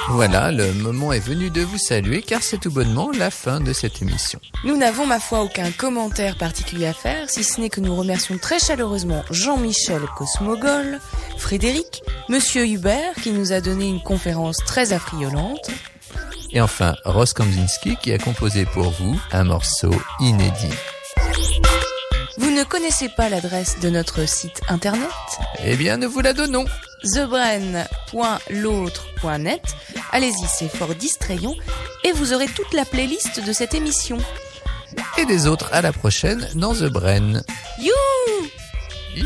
Voilà, le moment est venu de vous saluer car c'est tout bonnement la fin de cette émission. Nous n'avons ma foi aucun commentaire particulier à faire, si ce n'est que nous remercions très chaleureusement Jean-Michel Cosmogol, Frédéric, Monsieur Hubert qui nous a donné une conférence très affriolante. Et enfin, Ross Kandinsky qui a composé pour vous un morceau inédit. Vous ne connaissez pas l'adresse de notre site internet ? Eh bien, nous vous la donnons. thebren.l'autre.net. Allez-y, c'est fort distrayant et vous aurez toute la playlist de cette émission. Et des autres à la prochaine dans The Bren. You